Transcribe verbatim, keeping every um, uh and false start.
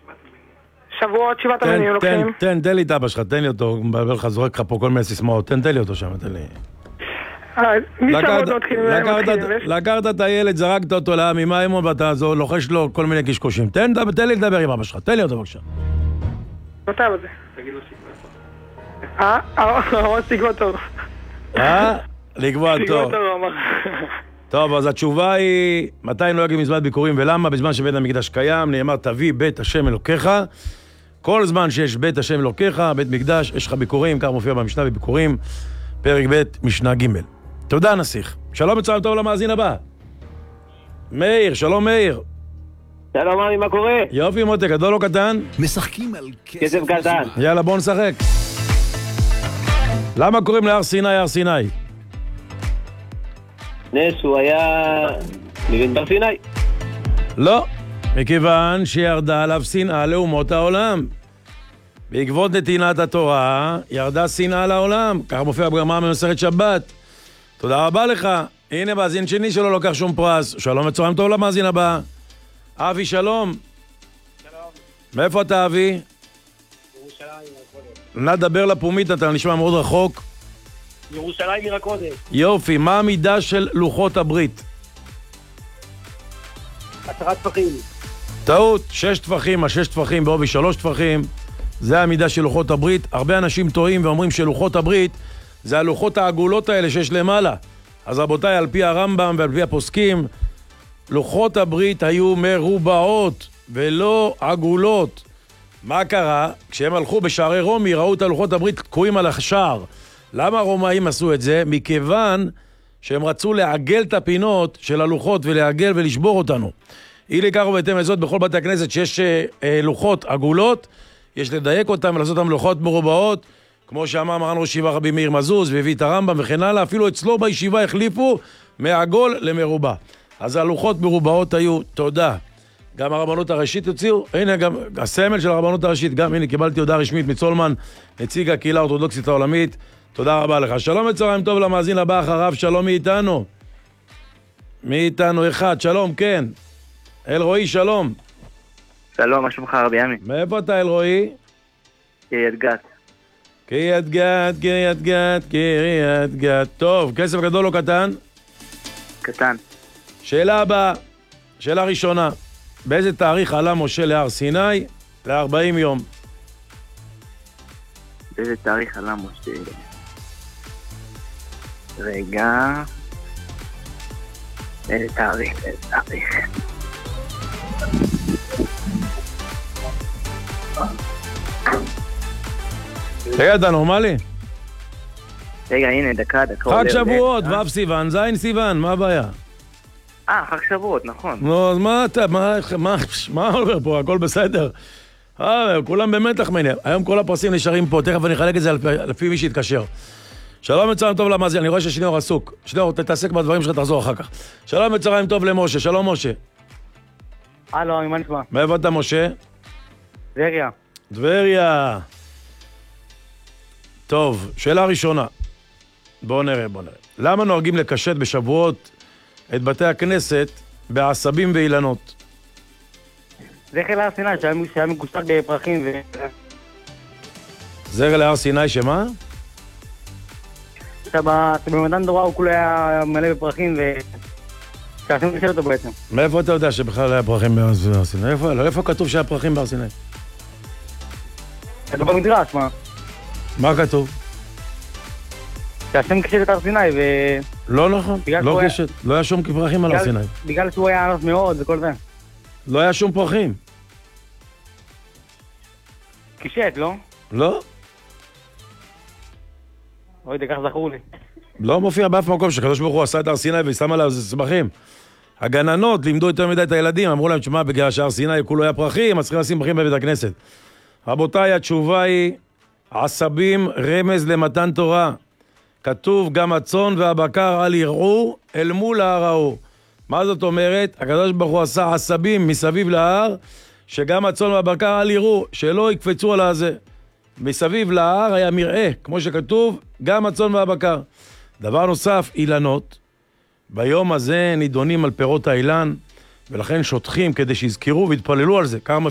שבועות, שבעת המינים לוקחים. תן, תן לי את אבא שלך, תן לי אותו, הוא מבלבל לך, זורק לך פה כל מיני סיסמאות, תן, תן לי אותו שם, תן לי. משבועות מתחילים. לקחת את הילד, זרקת אותו לעמי מימון, ואתה לוחש לו כל מיני קשקושים. תן לי לדבר עם אבא שלך, תן לי אותו בבקשה. מתי בזה? תגיד לו שיקבע טוב. אה? ממש תקבע טוב. אה? לקבוע טוב. תקבע טוב, אמר. טוב, אז התשובה היא, מתי נוהגים מצוות ביקורים ולמה? בזמן שבית המקדש קיים, נאמר תביא בית השם אלוקיך. כל זמן שיש בית השם אלוקיך, בית מקדש, יש לך ביקורים, כך מופיע במשנה בביקורים, פרק ב' משנה ג'. תודה נסיך. שלום וצהריים טוב למאזין הבא. מאיר, שלום מאיר. שלום אמי, מה קורה? יופי מותק, גדול או קטן? משחקים על כסף קטן. יאללה בוא נשחק. למה קוראים להר סיני הר סיני? נס הוא היה מבין בר סיני. לא, מכיוון שירדה עליו שנאה לאומות העולם. בעקבות נתינת התורה ירדה שנאה לעולם, כך מופיע בגמרא במסכת שבת. תודה רבה לך. הנה מאזין שני שלא לוקח שום פרס. שלום וצהריים טוב למאזין הבא. אבי שלום. שלום. מאיפה אתה אבי? ירושלים. נא דבר לפומית, אתה נשמע מאוד רחוק. ירושלים עיר הקודש. יופי, מה המידה של לוחות הברית? עשרה טפחים. טעות, שש טפחים, השש טפחים בעובי שלוש טפחים. זה המידה של לוחות הברית. הרבה אנשים טועים ואומרים שלוחות הברית זה הלוחות העגולות האלה שיש למעלה. אז רבותיי, על פי הרמב"ם ועל פי הפוסקים, לוחות הברית היו מרובעות ולא עגולות. מה קרה? כשהם הלכו בשערי רומי, ראו את הלוחות הברית תקועים על השער. למה הרומאים עשו את זה? מכיוון שהם רצו לעגל את הפינות של הלוחות ולעגל ולשבור אותנו. אי לכך ובהתאם לזאת, בכל בתי הכנסת שיש אה, לוחות עגולות, יש לדייק אותם ולעשות אותם לוחות מרובעות, כמו שאמר מרן ראש ישיבה רבי מאיר מזוז והביא את הרמב"ם וכן הלאה, אפילו אצלו בישיבה החליפו מעגול למרובע. אז הלוחות מרובעות היו, תודה. גם הרבנות הראשית הוציאו, הנה גם הסמל של הרבנות הראשית, גם הנה קיבלתי הודעה רשמית מצולמן, נציג הקהילה האורתודוקסית העולמית. תודה רבה לך. שלום וצהריים טוב למאזין הבא אחריו, שלום מי איתנו? מי איתנו אחד, שלום, כן. אלרועי, שלום. שלום, מה שלומך רבי עמי? מאיפה אתה אלרועי? קריית גת. קריית גת, קריית גת, קריית גת. טוב, כסף גדול או קטן? קטן. שאלה הבאה, שאלה ראשונה. באיזה תאריך עלה משה להר סיני? ל-ארבעים יום. באיזה תאריך עלה משה? רגע... איזה תאריך, איזה תאריך. רגע, אתה נורמלי? רגע, הנה, דקה, דקה. חג שבועות, ו' סיוון, זין סיוון, מה הבעיה? אה, חג שבועות, נכון. נו, אז מה אתה, מה, מה, מה עובר פה, הכל בסדר? אה, כולם במתח מני. היום כל הפרסים נשארים פה, תכף אני אחלק את זה לפי מי שיתקשר. שלום וצהריים טוב למאזין, אני רואה ששניאור עסוק. שניאור, תתעסק בדברים שלך, תחזור אחר כך. שלום וצהריים טוב למשה, שלום משה. הלו, מה נשמע? מאיפה אתה משה? טבריה. טבריה. טוב, שאלה ראשונה. בואו נראה, בואו נראה. למה נוהגים לקשט בשבועות את בתי הכנסת בעשבים ואילנות? זכר להר סיני, שהיה מקושט בפרחים ו... זכר להר סיני שמה? שבמתן תורה הוא כולו היה מלא בפרחים ו... שעשינו לקשט אותו בעצם. מאיפה אתה יודע שבכלל היה פרחים בהר סיני? איפה, לא, איפה כתוב שהיה פרחים בהר סיני? כתוב במדרש, מה? מה כתוב? שעשינו לקשט את הר סיני ו... לא נכון, לא קשט, לא היה שום פרחים על הר סיני. בגלל שהוא היה ענוס מאוד וכל זה. לא היה שום פרחים. קישט, לא? לא. לא יודע, כך זכור לי. לא מופיע באף מקום שקדוש ברוך הוא עשה את הר סיני ושם עליו צמחים. הגננות לימדו יותר מדי את הילדים, אמרו להם, תשמע, בגלל שהר סיני כולו היה פרחים, אז צריכים לשים פרחים בבית הכנסת. רבותיי, התשובה היא עשבים רמז למתן תורה. כתוב גם הצאן והבקר אל יראו אל מול ההר ההוא. מה זאת אומרת? הקדוש ברוך הוא עשה עשבים מסביב להר, שגם הצאן והבקר אל יראו, שלא יקפצו על הזה. מסביב להר היה מראה, כמו שכתוב, גם הצאן והבקר. דבר נוסף, אילנות. ביום הזה נידונים על פירות האילן, ולכן שוטחים כדי שיזכרו והתפללו על זה. כמה